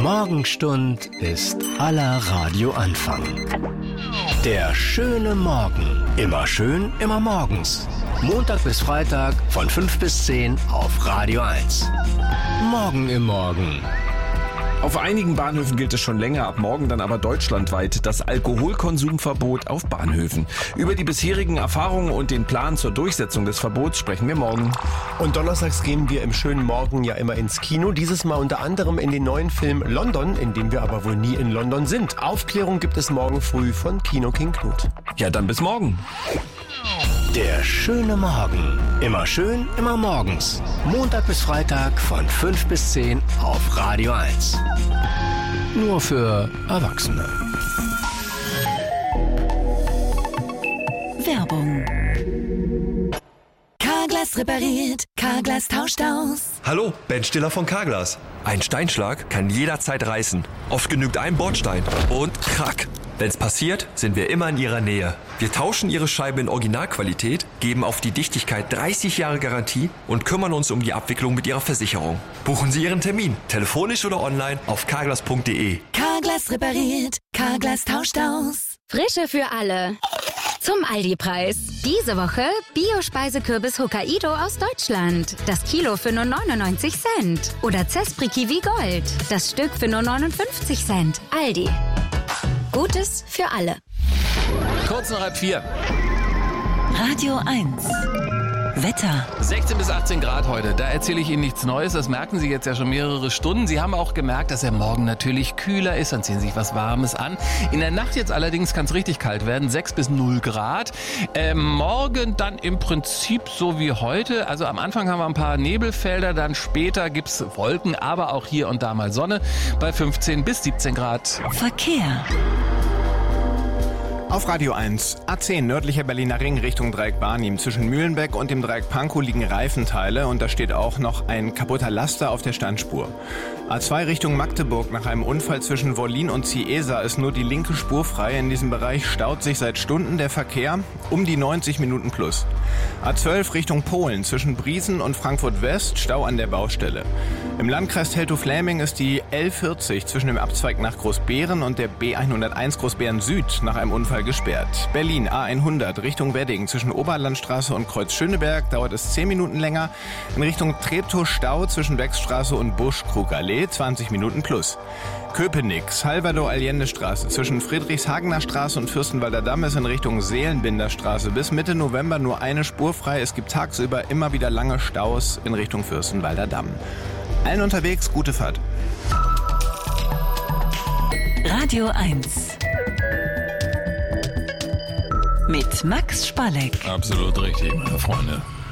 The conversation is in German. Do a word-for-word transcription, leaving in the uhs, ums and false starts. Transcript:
Morgenstund ist aller Radioanfang. Der schöne Morgen. Immer schön, immer morgens. Montag bis Freitag von fünf bis zehn auf Radio eins. Morgen im Morgen. Auf einigen Bahnhöfen gilt es schon länger, ab morgen dann aber deutschlandweit das Alkoholkonsumverbot auf Bahnhöfen. Über die bisherigen Erfahrungen und den Plan zur Durchsetzung des Verbots sprechen wir morgen. Und donnerstags gehen wir im schönen Morgen ja immer ins Kino. Dieses Mal unter anderem in den neuen Film London, in dem wir aber wohl nie in London sind. Aufklärung gibt es morgen früh von Kino King Knut. Ja, dann bis morgen. Der schöne Morgen. Immer schön, immer morgens. Montag bis Freitag von fünf bis zehn auf Radio eins. Nur für Erwachsene. Werbung. Carglass repariert, Carglass tauscht aus. Hallo, Ben Stiller von Carglass. Ein Steinschlag kann jederzeit reißen. Oft genügt ein Bordstein und krack. Wenn's passiert, sind wir immer in Ihrer Nähe. Wir tauschen Ihre Scheibe in Originalqualität, geben auf die Dichtigkeit dreißig Jahre Garantie und kümmern uns um die Abwicklung mit Ihrer Versicherung. Buchen Sie Ihren Termin, telefonisch oder online auf carglass punkt de. Carglass repariert, Carglass tauscht aus. Frische für alle. Zum Aldi-Preis. Diese Woche Bio-Speisekürbis Hokkaido aus Deutschland. Das Kilo für nur neunundneunzig Cent. Oder Zespri Kiwi Gold. Das Stück für nur neunundfünfzig Cent. Aldi. Gutes für alle. Kurz nach halb vier. Radio eins. Wetter. sechzehn bis achtzehn Grad heute. Da erzähle ich Ihnen nichts Neues. Das merken Sie jetzt ja schon mehrere Stunden. Sie haben auch gemerkt, dass er morgen natürlich kühler ist. Dann ziehen Sie sich was Warmes an. In der Nacht jetzt allerdings kann es richtig kalt werden. sechs bis null Grad. Äh, morgen dann im Prinzip so wie heute. Also am Anfang haben wir ein paar Nebelfelder. Dann später gibt es Wolken, aber auch hier und da mal Sonne. Bei fünfzehn bis siebzehn Grad. Verkehr. Auf Radio eins. A zehn nördlicher Berliner Ring Richtung Dreieck Barnim. Zwischen Mühlenbeck und dem Dreieck Pankow liegen Reifenteile und da steht auch noch ein kaputter Laster auf der Standspur. A zwei Richtung Magdeburg. Nach einem Unfall zwischen Wollin und Ciesa ist nur die linke Spur frei. In diesem Bereich staut sich seit Stunden der Verkehr um die neunzig Minuten plus. A zwölf Richtung Polen. Zwischen Briesen und Frankfurt West Stau an der Baustelle. Im Landkreis Teltow-Fläming ist die L vierzig zwischen dem Abzweig nach Großbeeren und der B hunderteins Großbeeren Süd nach einem Unfall gesperrt. Berlin A hundert Richtung Wedding. Zwischen Oberlandstraße und Kreuz Schöneberg dauert es zehn Minuten länger. In Richtung Treptow Stau zwischen Beckstraße und Busch-Krugallee zwanzig Minuten plus. Köpenick, Salvador-Allende-Straße zwischen Friedrichshagener Straße und Fürstenwalder Damm ist in Richtung Seelenbinderstraße bis Mitte November nur eine Spur frei. Es gibt tagsüber immer wieder lange Staus in Richtung Fürstenwalder Damm. Allen unterwegs, gute Fahrt. Radio eins. Mit Max Spalleck. Absolut richtig, meine Freunde.